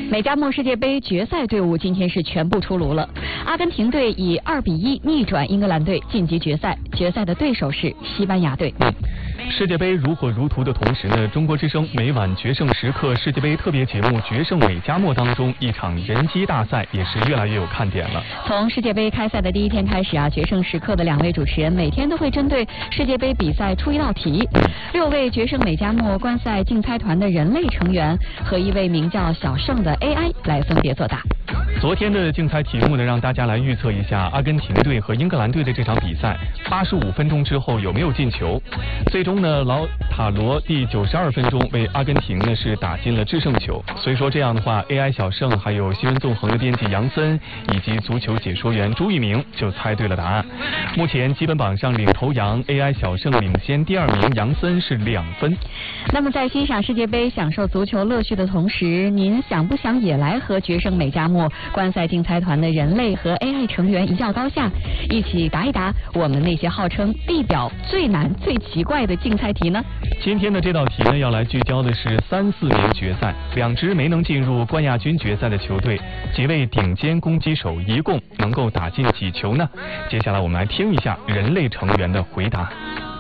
美加墨世界杯决赛队伍今天是全部出炉了。阿根廷队以2-1逆转英格兰队晋级决赛，决赛的对手是西班牙队。 世界杯如火如荼的同时呢，中国之声每晚决胜时刻世界杯特别节目《决胜美加墨》当中，一场人机大赛也是越来越有看点了。 从世界杯开赛的第一天开始啊，决胜时刻的2位主持人每天都会针对世界杯比赛出一道题。6位决胜美加墨观赛竞猜团的人类成员和一位名叫小盛的 AI 来分别作答。 昨天的竞猜题目呢，让大家来预测一下阿根廷队和英格兰队的这场比赛85分钟之后有没有进球。最终呢，老塔罗第92分钟为阿根廷呢是打进了制胜球。所以说这样的话 ，AI 小盛还有新闻纵横的编辑杨森以及足球解说员朱一鸣就猜对了答案。目前基本榜上领头羊 AI 小盛领先第2名杨森是2分。 那么在欣赏世界杯、享受足球乐趣的同时，您想不想也来和决胜美加墨观赛竞猜团的人类和 AI 成员一较高下，一起答一答我们那些号称地表最难、最奇怪的竞猜题呢？ 今天的这道题呢，要来聚焦的是3、4名决赛，2支没能进入冠亚军决赛的球队，几位顶尖攻击手一共能够打进几球呢？接下来我们来听一下人类成员的回答。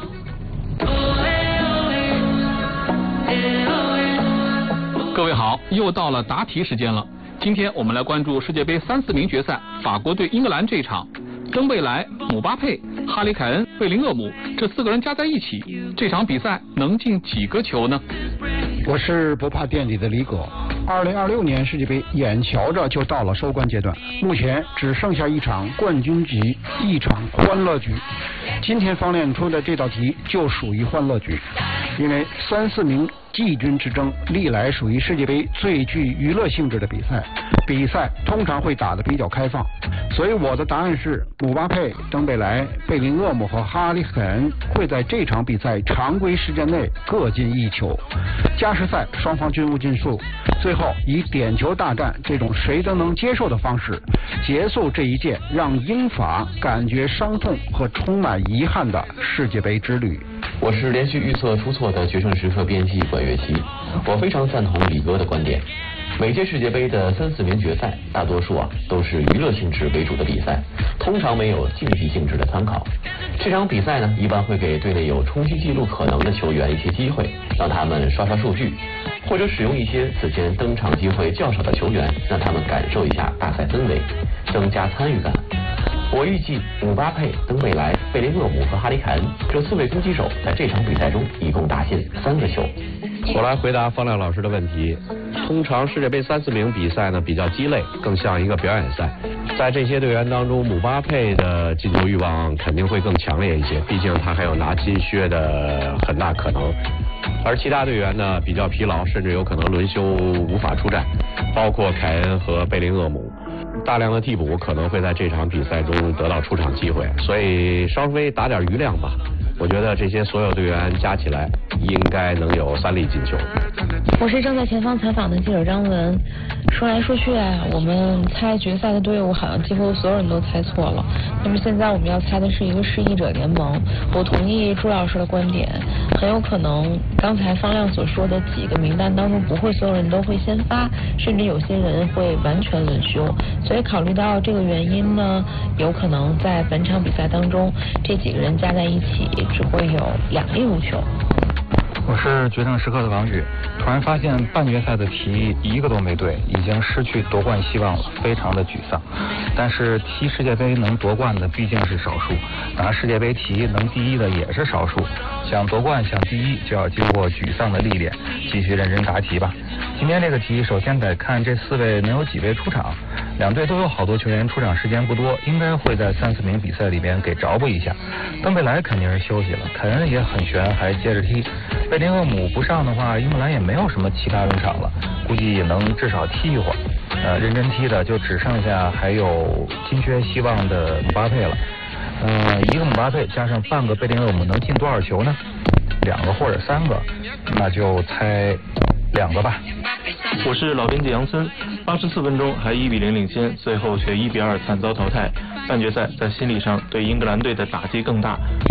各位好，又到了答题时间了。今天我们来关注世界杯3、4名决赛，法国对英格兰这场，登贝莱、姆巴佩、哈里凯恩、贝林厄姆这4个人加在一起，这场比赛能进几个球呢？ 我是不怕垫底的李葛。2026年世界杯眼瞧着就到了收官阶段，目前只剩下一场冠军局，一场欢乐局。今天方亮出的这道题就属于欢乐局，因为3、4名季军之争历来属于世界杯最具娱乐性质的比赛，比赛通常会打得比较开放，所以我的答案是姆巴佩、登贝莱、贝林厄姆和哈里凯恩会在这场比赛常规时间内各进1球，加时赛双方均无进数，最后以点球大战这种谁都能接受的方式结束这一届让英法感觉伤痛和充满遗憾的世界杯之旅。 我是连续预测出错的决胜时刻编辑管乐琪，我非常赞同李哥的观点。每届世界杯的3、4名决赛，大多数都是娱乐性质为主的比赛，通常没有竞技性质的参考。这场比赛呢，一般会给队内有冲击纪录可能的球员一些机会，让他们刷刷数据，或者使用一些此前登场机会较少的球员，让他们感受一下大赛氛围，增加参与感。我预计姆巴佩、登贝莱、贝林厄姆和哈里凯恩这4位攻击手在这场比赛中一共打进3个球。 我来回答方亮老师的问题。通常世界杯3、4名比赛呢比较鸡肋，更像一个表演赛。在这些队员当中，姆巴佩的进球欲望肯定会更强烈一些，毕竟他还有拿金靴的很大可能。而其他队员呢比较疲劳，甚至有可能轮休无法出战，包括凯恩和贝林厄姆。大量的替补可能会在这场比赛中得到出场机会，所以稍微打点余量吧。我觉得这些所有队员加起来应该能有3粒进球。 我是正在前方采访的记者张文。说来说去我们猜决赛的队伍好像几乎所有人都猜错了。那么现在我们要猜的是一个失意者联盟。我同意朱老师的观点，很有可能刚才方亮所说的几个名单当中，不会所有人都会先发，甚至有些人会完全轮休。所以考虑到这个原因呢，有可能在本场比赛当中，这几个人加在一起只会有2粒入球。 我是决胜时刻的王宇，突然发现半决赛的题一个都没对，已经失去夺冠希望了，非常的沮丧。但是踢世界杯能夺冠的毕竟是少数，拿世界杯题能第1的也是少数。想夺冠想第1就要经过沮丧的历练，继续认真答题吧。今天这个题首先得看这4位能有几位出场，2队都有好多球员出场时间不多，应该会在3、4名比赛里边给着补一下。登贝莱肯定是休息了，凯恩也很悬，还接着踢。贝林厄姆不上的话，英格兰也没有什么其他中场了，估计也能至少踢一会儿。认真踢的就只剩下还有金靴希望的姆巴佩了。一个姆巴佩加上半个贝林厄姆能进多少球呢？2个或者3个，那就猜2个吧。 我是老编辑杨森，84分钟还1-0领先，最后却1-2惨遭淘汰。半决赛在心理上对英格兰队的打击更大，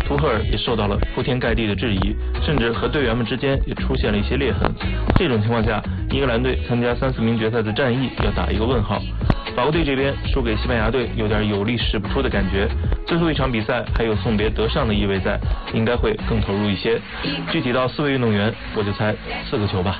图赫尔也受到了铺天盖地的质疑，甚至和队员们之间也出现了一些裂痕。这种情况下，英格兰队参加3-4名决赛的战意要打一个问号。法国队这边输给西班牙队有点有力使不出的感觉，最后一场比赛还有送别德尚的意味在，应该会更投入一些。具体到4位运动员，我就猜4个球吧。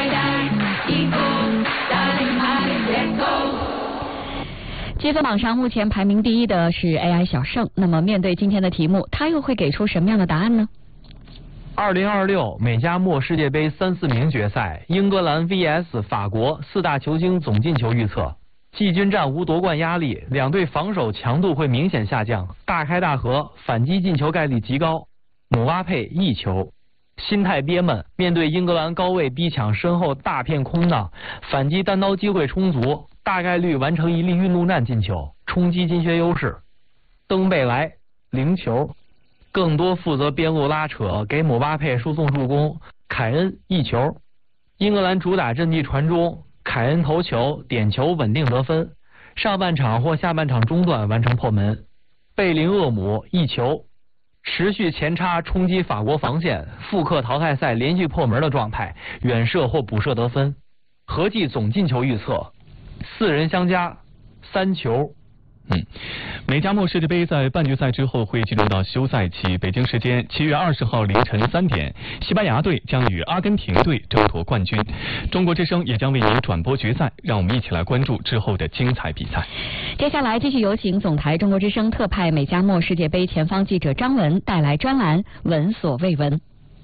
积分榜上目前排名第一的是 AI 小胜，那么面对今天的题目，他又会给出什么样的答案呢 ？2026美加墨世界杯3-4名决赛，英格兰 vs 法国4大球星总进球预测。季军战无夺冠压力，两队防守强度会明显下降，大开大合，反击进球概率极高。姆巴佩1球。心态憋闷，面对英格兰高位逼抢，身后大片空档，反击单刀机会充足，大概率完成一粒运动战进球，冲击金靴优势。登贝莱0球，更多负责边路拉扯，给姆巴佩输送助攻。凯恩1球，英格兰主打阵地传中，凯恩头球点球稳定得分，上半场或下半场中段完成破门。贝林厄姆1球。持续前插冲击法国防线，复刻淘汰赛连续破门的状态，远射或补射得分。合计总进球预测，4人相加3球。 美加墨世界杯在半决赛之后会进入到休赛期。北京时间7月20号凌晨3点，西班牙队将与阿根廷队争夺冠军。中国之声也将为您转播决赛，让我们一起来关注之后的精彩比赛。 接下来继续有请总台中国之声特派美加墨世界杯前方记者张文带来专栏《闻所未闻》。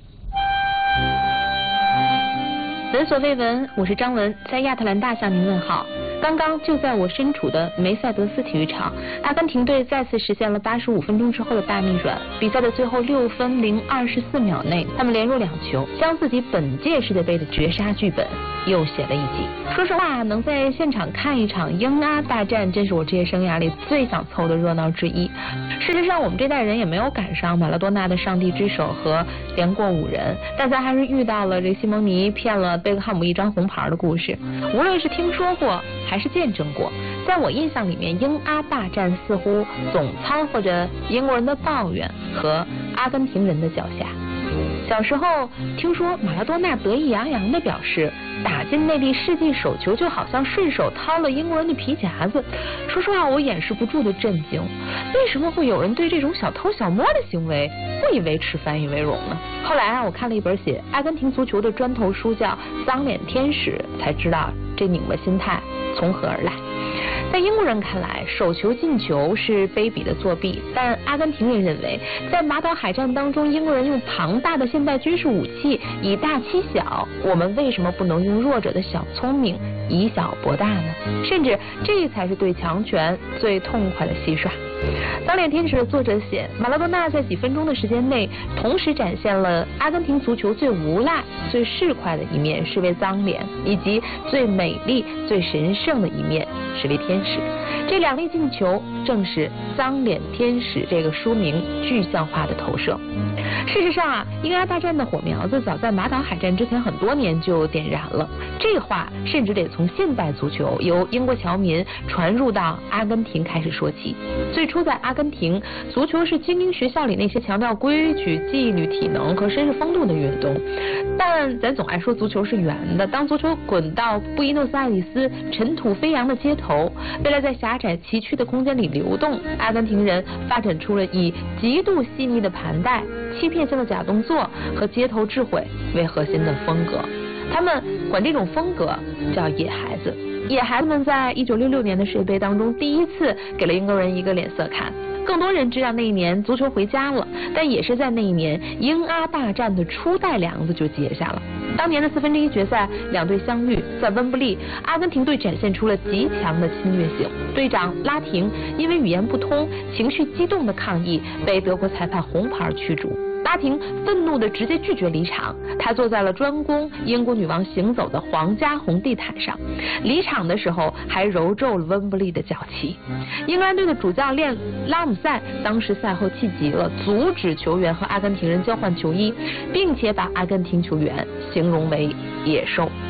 闻所未闻，我是张文，在亚特兰大向您问好。刚刚就在我身处的梅赛德斯体育场，阿根廷队再次实现了85分钟之后的大逆转。比赛的最后6分零24秒内，他们连入2球，将自己本届世界杯的绝杀剧本又写了一集。说实话，能在现场看一场英阿大战，真是我职业生涯里最想凑的热闹之一。事实上，我们这代人也没有赶上马拉多纳的上帝之手和连过5人，但咱还是遇到了这西蒙尼骗了贝克汉姆1张红牌的故事。无论是听说过还是见证过，在我印象里面，英阿大战似乎总掺和着英国人的抱怨和阿根廷人的脚下。小时候听说马拉多纳得意洋洋地表示，打进内地世纪首球就好像顺手掏了英国人的皮夹子。说实话，我掩饰不住的震惊，为什么会有人对这种小偷小摸的行为不以为耻反以为荣呢？后来我看了一本写阿根廷足球的砖头书，叫《脏脸天使》，才知道这拧巴心态从何而来。在英国人看来，手球进球是卑鄙的作弊，但阿根廷人认为，在马岛海战当中，英国人用庞大的现代军事武器以大欺小，我们为什么不能用弱者的小聪明以小博大呢？甚至这才是对强权最痛快的戏耍。脏脸天使的作者写，马拉多纳在几分钟的时间内，同时展现了阿根廷足球最无赖、最市侩的一面，是位脏脸，以及最美丽、最神圣的一面，是位天使。这2粒进球正是脏脸天使这个书名具象化的投射。事实上英阿大战的火苗子早在马岛海战之前很多年就点燃了。这话甚至得从现代足球由英国侨民传入到阿根廷开始说起。最初在阿根廷，足球是精英学校里那些强调规矩、纪律、体能和绅士风度的运动。但咱总爱说足球是圆的，当足球滚到布宜诺斯艾利斯尘土飞扬的街头，为了在狭窄崎岖的空间里流动，阿根廷人发展出了以极度细腻的盘带、欺骗性的假动作和街头智慧为核心的风格。他们管这种风格叫野孩子。野孩子们在1966年的世界杯当中第一次给了英国人一个脸色看。更多人知道那一年足球回家了，但也是在那一年英阿大战的初代梁子就结下了。当年的1/4决赛，两队相遇，在温布利，阿根廷队展现出了极强的侵略性。队长拉廷因为语言不通、情绪激动的抗议，被德国裁判红牌驱逐。拉廷愤怒地直接拒绝离场，他坐在了专供英国女王行走的皇家红地毯上，离场的时候还揉皱了温布利的脚旗。英格兰队的主教练拉姆塞当时赛后气急了，阻止球员和阿根廷人交换球衣，并且把阿根廷球员形容为野兽。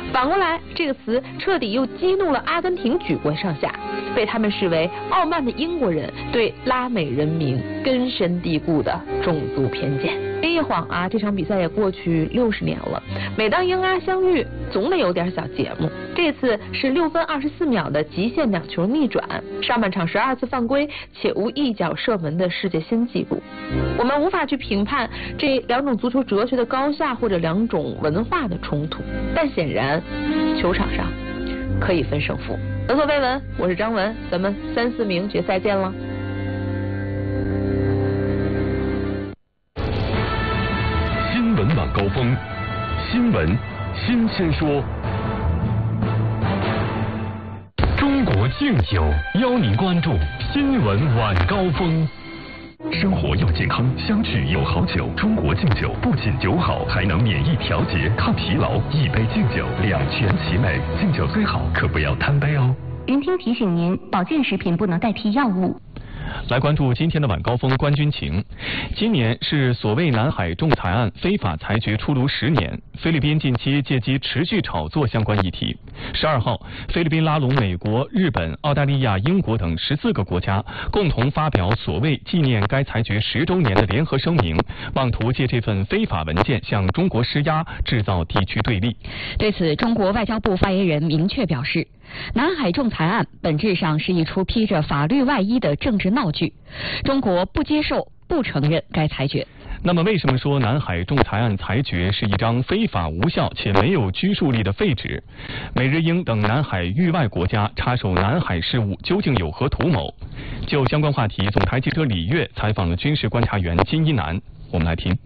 反过来，这个词彻底又激怒了阿根廷举国上下，被他们视为傲慢的英国人对拉美人民根深蒂固的种族偏见。一晃啊，这场比赛也过去60年了。每当英阿相遇，总得有点小节目。这次是6分24秒的极限2球逆转，上半场12次犯规且无一脚射门的世界新纪录。我们无法去评判这两种足球哲学的高下或者两种文化的冲突，但显然球场上可以分胜负。闻所未闻，我是张文，咱们3、4名决赛见了。 新闻晚高峰，新闻新鲜说。中国敬酒邀您关注新闻晚高峰。生活要健康，相聚有好酒。中国敬酒不仅酒好，还能免疫调节、抗疲劳。一杯敬酒，两全其美。敬酒最好，可不要贪杯哦。 云听提醒您，保健食品不能代替药物。 来关注今天的晚高峰冠军情。今年是所谓南海仲裁案非法裁决出炉10年，菲律宾近期借机持续炒作相关议题。12号，菲律宾拉拢美国、日本、澳大利亚、英国等14个国家，共同发表所谓纪念该裁决10周年的联合声明，妄图借这份非法文件向中国施压，制造地区对立。 对此，中国外交部发言人明确表示，南海仲裁案本质上是一出披着法律外衣的政治闹剧，中国不接受、不承认该裁决。 那么，为什么说南海仲裁案裁决是一张非法无效且没有拘束力的废纸？美日英等南海域外国家插手南海事务，究竟有何图谋？就相关话题，总台记者李月采访了军事观察员金一南，我们来听。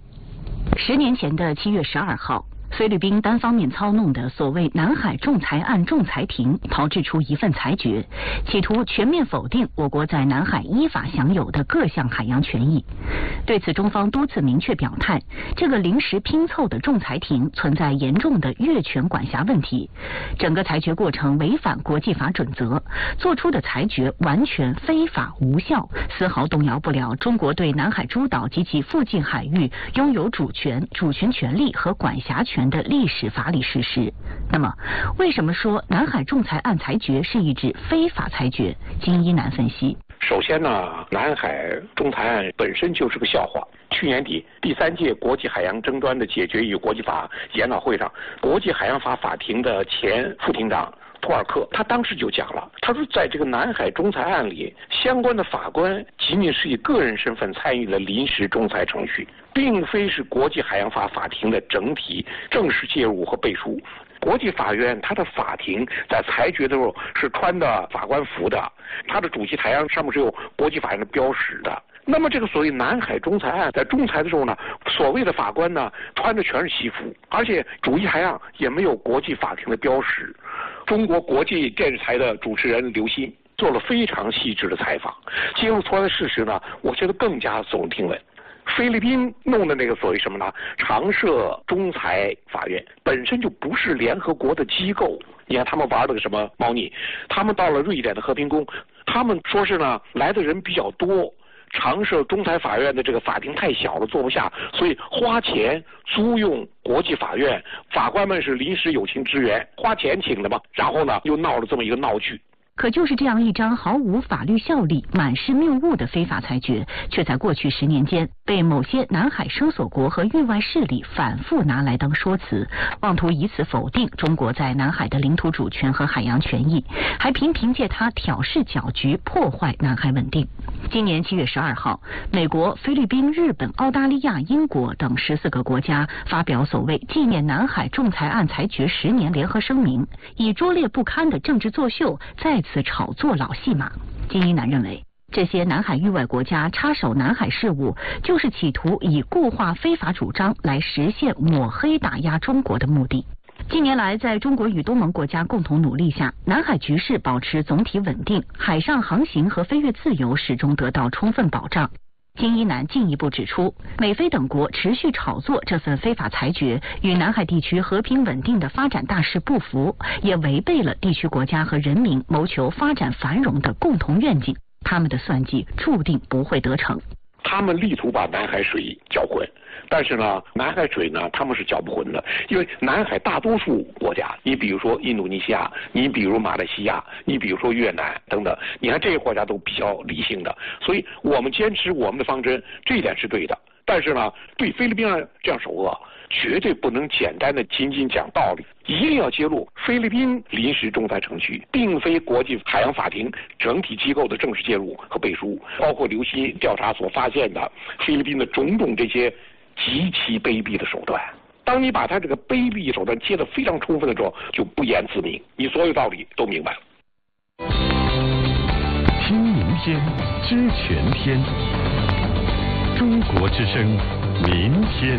10年前的7月12号。菲律宾单方面操弄的所谓南海仲裁案仲裁庭炮制出一份裁决，企图全面否定我国在南海依法享有的各项海洋权益。对此，中方多次明确表态，这个临时拼凑的仲裁庭存在严重的越权管辖问题，整个裁决过程违反国际法准则，做出的裁决完全非法无效，丝毫动摇不了中国对南海诸岛及其附近海域拥有主权、主权权利和管辖权的历史法理事实。那么，为什么说南海仲裁案裁决是一纸非法裁决？金一南分析。 首先呢，南海仲裁案本身就是个笑话。去年底，第3届国际海洋争端的解决与国际法研讨会上，国际海洋法法庭的前副庭长托尔克，他当时就讲了，他说在这个南海仲裁案里，相关的法官仅仅是以个人身份参与了临时仲裁程序，并非是国际海洋法法庭的整体正式介入和背书。国际法院它的法庭在裁决的时候是穿的法官服的，它的主席台上面是有国际法院的标识的。那么这个所谓南海仲裁案在仲裁的时候呢，所谓的法官呢穿的全是西服，而且主席台上也没有国际法庭的标识。中国国际电视台的主持人刘鑫做了非常细致的采访，揭露出来的事实呢，我觉得更加耸人听闻。菲律宾弄的那个所谓什么呢？常设仲裁法院本身就不是联合国的机构。你看他们玩了个什么猫腻？他们到了瑞典的和平宫，他们说是呢来的人比较多，常设仲裁法院的这个法庭太小了，坐不下，所以花钱租用国际法院，法官们是临时友情支援，花钱请的嘛。然后呢，又闹了这么一个闹剧。 可就是这样一张毫无法律效力、满是谬误的非法裁决，却在过去10年间被某些南海声索国和域外势力反复拿来当说辞，妄图以此否定中国在南海的领土主权和海洋权益，还凭借它挑事搅局，破坏南海稳定。今年7月12号，美国、菲律宾、日本、澳大利亚、英国等14个国家发表所谓纪念南海仲裁案裁决10年联合声明，以拙劣不堪的政治作秀再次炒作老戏码。金一南认为，这些南海域外国家插手南海事务，就是企图以固化非法主张来实现抹黑打压中国的目的。近年来，在中国与东盟国家共同努力下，南海局势保持总体稳定，海上航行和飞越自由始终得到充分保障。金一南进一步指出，美菲等国持续炒作这份非法裁决，与南海地区和平稳定的发展大势不符，也违背了地区国家和人民谋求发展繁荣的共同愿景。他们的算计注定不会得逞。 他们力图把南海水搅浑。但是呢，南海水呢，他们是搅不浑的，因为南海大多数国家，你比如说印度尼西亚，你比如马来西亚，你比如说越南等等，你看这些国家都比较理性的，所以我们坚持我们的方针，这一点是对的。但是呢，对菲律宾这样首恶，绝对不能简单的仅仅讲道理，一定要揭露菲律宾临时仲裁程序并非国际海洋法庭整体机构的正式介入和背书，包括刘希调查所发现的菲律宾的种种这些极其卑鄙的手段。当你把他这个卑鄙手段揭得非常充分的时候，就不言自明，你所有道理都明白了。 听明天，知全天。中国之声，明天。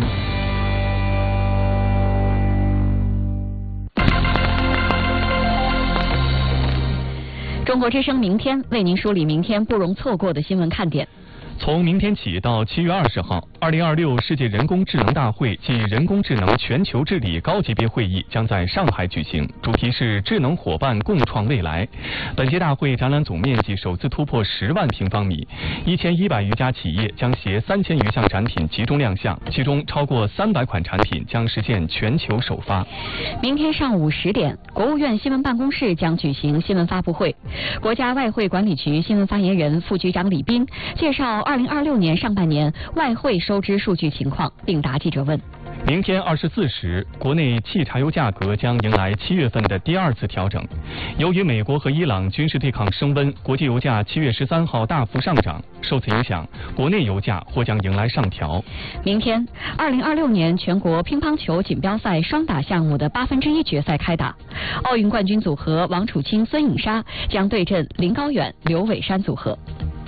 中国之声明天为您梳理明天不容错过的新闻看点。 从明天起到7月20号，2026世界人工智能大会暨人工智能全球治理高级别会议将在上海举行，主题是智能伙伴共创未来。本届大会展览总面积首次突破10万平方米，1100余家企业将携3000余项产品集中亮相，其中超过300款产品将实现全球首发。 明天上午10点，国务院新闻办公室将举行新闻发布会，国家外汇管理局新闻发言人副局长李斌介绍2026年上半年外汇收支数据情况，并答记者问。 明天24时，国内汽柴油价格将迎来7月份的第2次调整。由于美国和伊朗军事对抗升温，国际油价7月13号大幅上涨，受此影响，国内油价或将迎来上调。 明天，2026年全国乒乓球锦标赛双打项目的1/8决赛开打，奥运冠军组合王楚钦、孙颖莎将对阵林高远、刘伟珊组合。